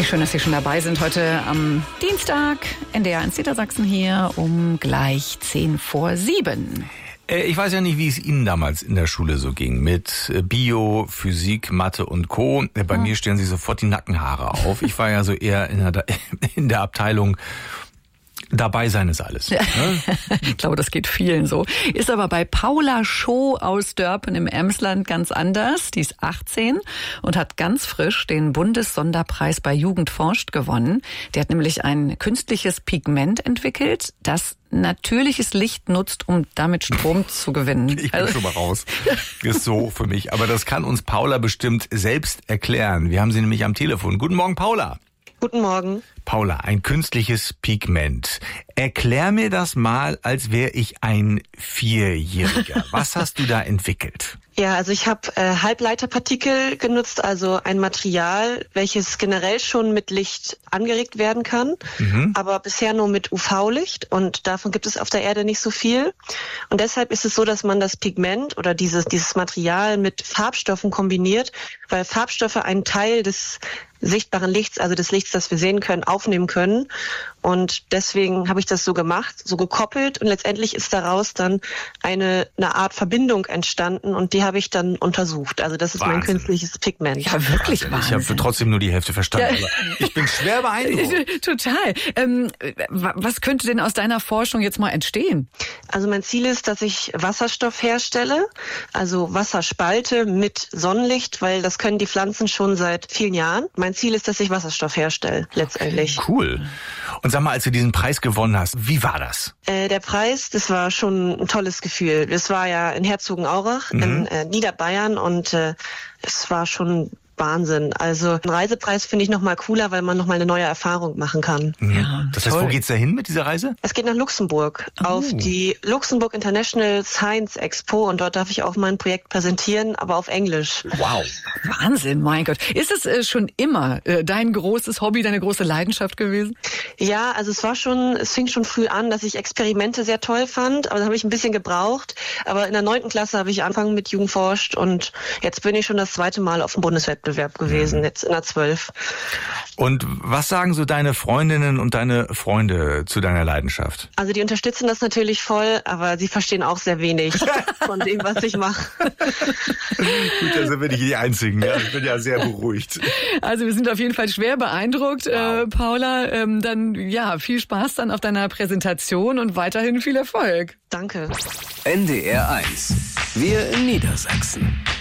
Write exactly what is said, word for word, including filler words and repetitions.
schön, dass Sie schon dabei sind. Heute am Dienstag, N D R eins Niedersachsen hier um gleich zehn vor sieben. Ich weiß ja nicht, wie es Ihnen damals in der Schule so ging mit Bio, Physik, Mathe und Co. Bei oh. mir stellen sich sofort die Nackenhaare auf. Ich war ja so eher in der, in der Abteilung dabei sein ist alles. Ne? Ich glaube, das geht vielen so. Ist aber bei Paula Schoh aus Dörpen im Emsland ganz anders. Die ist achtzehn und hat ganz frisch den Bundessonderpreis bei Jugend forscht gewonnen. Die hat nämlich ein künstliches Pigment entwickelt, das natürliches Licht nutzt, um damit Strom zu gewinnen. Ich bin also schon mal raus. Ist so für mich. Aber das kann uns Paula bestimmt selbst erklären. Wir haben sie nämlich am Telefon. Guten Morgen, Paula. Guten Morgen. Paula, ein künstliches Pigment. Erklär mir das mal, als wäre ich ein Vierjähriger. Was hast du da entwickelt? Ja, also ich habe äh, Halbleiterpartikel genutzt, also ein Material, welches generell schon mit Licht angeregt werden kann, mhm. aber bisher nur mit U V-Licht und davon gibt es auf der Erde nicht so viel. Und deshalb ist es so, dass man das Pigment oder dieses, dieses Material mit Farbstoffen kombiniert, weil Farbstoffe einen Teil des sichtbaren Lichts, also des Lichts, das wir sehen können, aufnehmen können. Und deswegen habe ich das so gemacht, so gekoppelt und letztendlich ist daraus dann eine, eine Art Verbindung entstanden und die habe ich dann untersucht. Also das ist Wahnsinn. Mein künstliches Pigment. Ja, wirklich Wahnsinn. Ich habe trotzdem nur die Hälfte verstanden, ja. Aber ich bin schwer beeindruckt. Total. Ähm, was könnte denn aus deiner Forschung jetzt mal entstehen? Also mein Ziel ist, dass ich Wasserstoff herstelle, also Wasserspalte mit Sonnenlicht, weil das können die Pflanzen schon seit vielen Jahren. Mein Ziel ist, dass ich Wasserstoff herstelle, letztendlich. Okay, cool. Und sag mal, als du diesen Preis gewonnen hast, wie war das? Äh, der Preis, das war schon ein tolles Gefühl. Das war ja in Herzogenaurach, mhm. in äh, Niederbayern und äh, es war schon Wahnsinn. Also ein Reisepreis finde ich noch mal cooler, weil man noch mal eine neue Erfahrung machen kann. Ja, das heißt, toll. Wo geht's da hin mit dieser Reise? Es geht nach Luxemburg, oh. auf die Luxemburg International Science Expo und dort darf ich auch mein Projekt präsentieren, aber auf Englisch. Wow. Wahnsinn, mein Gott. Ist es äh, schon immer äh, dein großes Hobby, deine große Leidenschaft gewesen? Ja, also es war schon, es fing schon früh an, dass ich Experimente sehr toll fand, aber da habe ich ein bisschen gebraucht. Aber in der neunten Klasse habe ich angefangen mit Jugend forscht und jetzt bin ich schon das zweite Mal auf dem Bundeswettbewerb gewesen, jetzt in der zwölf. Und was sagen so deine Freundinnen und deine Freunde zu deiner Leidenschaft? Also die unterstützen das natürlich voll, aber sie verstehen auch sehr wenig von dem, was ich mache. Gut, da sind wir nicht die Einzigen. Ja, ich bin ja sehr beruhigt. Also wir sind auf jeden Fall schwer beeindruckt, wow. äh, Paula. Ähm, dann ja, viel Spaß dann auf deiner Präsentation und weiterhin viel Erfolg. Danke. N D R eins. Wir in Niedersachsen.